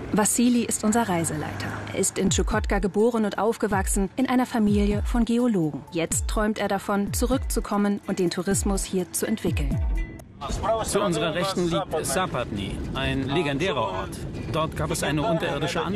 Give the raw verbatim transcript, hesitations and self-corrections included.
Wassili ist unser Reiseleiter. Er ist in Tschukotka geboren und aufgewachsen, in einer Familie von Geologen. Jetzt träumt er davon, zurückzukommen und den Tourismus hier zu entwickeln. Zu unserer Rechten liegt Sapatny, ein legendärer Ort. Dort gab es eine unterirdische Anlage.